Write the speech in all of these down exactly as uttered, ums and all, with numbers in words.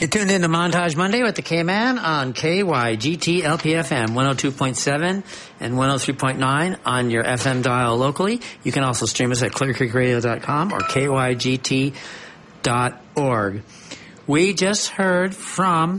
You tuned in to Montage Monday with the K-Man on K Y G T L P F M one oh two point seven and one oh three point nine on your F M dial locally. You can also stream us at clear creek radio dot com or K Y G T dot org. We just heard from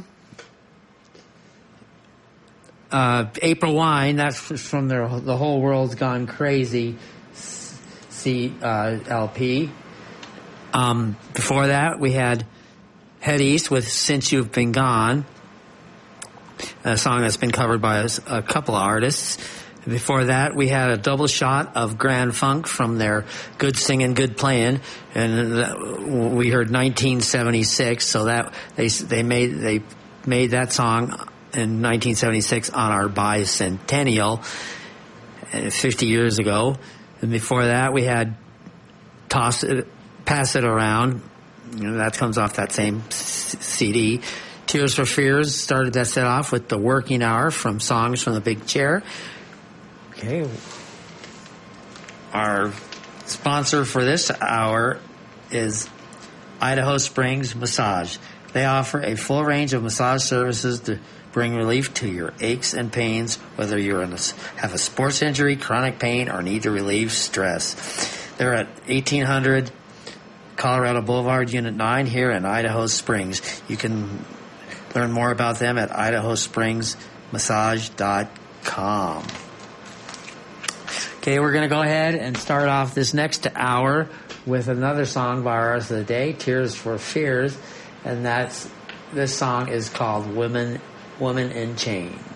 uh, April Wine. That's from their The Whole World's Gone Crazy C uh, L P. Um, before that, we had Head East with Since You've Been Gone, a song that's been covered by a, a couple of artists. Before that, we had a double shot of Grand Funk from their Good Singin', Good Playin', and we heard nineteen seventy-six. So that they they made they made that song in nineteen seventy-six on our bicentennial, fifty years ago. And before that, we had Toss It, Pass It Around. You know, that comes off that same C D. Tears for Fears started that set off with The Working Hour from Songs from the Big Chair. Okay. Our sponsor for this hour is Idaho Springs Massage. They offer a full range of massage services to bring relief to your aches and pains, whether you have a sports injury, chronic pain, or need to relieve stress. They're at eighteen hundred Colorado Boulevard, Unit nine, here in Idaho Springs. You can learn more about them at idaho springs massage dot com. Okay, we're going to go ahead and start off this next hour with another song by our artist of the day, Tears for Fears, and that's this song is called Women, Woman in Chains.